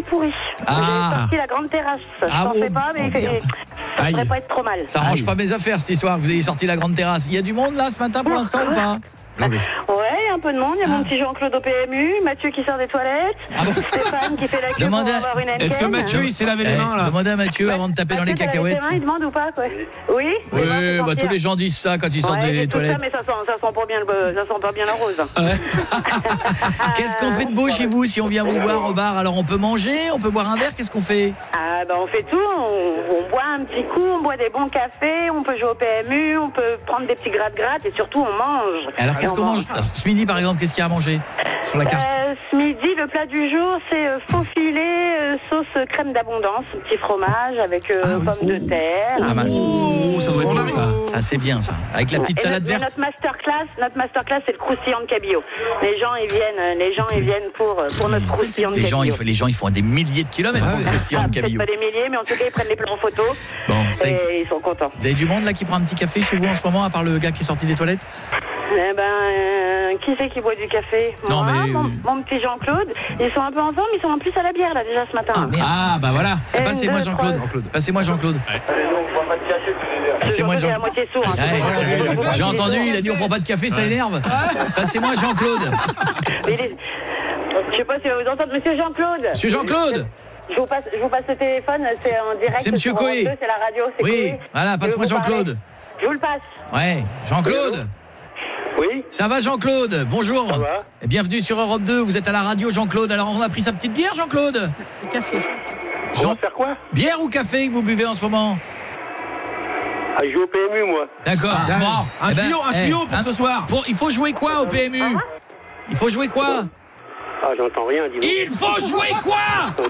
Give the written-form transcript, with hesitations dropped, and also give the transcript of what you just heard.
moitié pourri. J'ai sorti la grande terrasse. Je pensais pas, mais ça devrait pas être trop mal. Ça arrange pas mes affaires cette histoire, vous ayez sorti la grande terrasse. Il y a du monde là ce matin pour l'instant ou pas? Ouais, un peu de monde. Il y a mon petit Jean-Claude au PMU, Mathieu qui sort des toilettes, Stéphane qui fait la queue pour avoir une Henken. Est-ce que Mathieu il s'est lavé les mains là? Demandez à Mathieu avant de taper dans les cacahuètes. Il demande ou pas quoi? Oui. Oui, bah tous les gens disent ça quand ils sortent des toilettes. Ça, mais ça sent pas bien la rose. Qu'est-ce qu'on fait de beau chez vous si on vient vous voir au bar? Alors on peut manger, on peut boire un verre, qu'est-ce qu'on fait? Ah bah on fait tout, on boit un petit coup, on boit des bons cafés, on peut jouer au PMU, on peut prendre des petits gratte-gratte et surtout on mange. Alors qu'est-ce qu'on mange ce midi par exemple? Qu'est-ce qu'il y a à manger sur la carte? Ce midi, le plat du jour, c'est faux filet, sauce crème d'abondance, petit fromage avec pommes de terre. Ah mal. Ça doit être bon ça. Ça c'est bien ça. Avec la petite salade verte. Notre masterclass, c'est le croustillant de cabillaud. Les gens ils viennent pour notre croustillant de cabillaud. Les gens ils font des milliers de kilomètres pour le croustillant de cabillaud. Pas des milliers, mais en tout cas ils prennent les plans en photo. Bon, et ils sont contents. Vous avez du monde là qui prend un petit café chez vous en ce moment, à part le gars qui est sorti des toilettes? Qui c'est qui boit du café? Non, moi, mais... mon petit Jean-Claude. Ils sont un peu en forme, ils sont en plus à la bière là déjà ce matin. Ah bah voilà. Passez-moi Jean-Claude. Passez-moi Jean-Claude. Passez-moi Jean-Claude. À moitié sourd. J'ai entendu, il a dit on prend pas de café, ça énerve. Passez-moi Jean-Claude. Je sais pas si vous entendez, monsieur Jean-Claude. Monsieur Jean-Claude. Je vous passe le téléphone, c'est en direct. C'est monsieur Coé. C'est la radio, c'est Oui, Coé. voilà, passe-moi Jean-Claude. Je vous le passe. Ouais, Jean-Claude. Oui. Ça va Jean-Claude? Bonjour. Ça va. Et bienvenue sur Europe 2, vous êtes à la radio Jean-Claude. Alors on a pris sa petite bière Jean-Claude? Café. On va faire quoi? Bière ou café que vous buvez en ce moment? Ah, je joue au PMU moi. D'accord. Bon, un tuyau pour ce soir. Il faut jouer quoi au PMU? Il faut jouer quoi? Ah, j'entends rien, dis-moi. Il faut jouer quoi?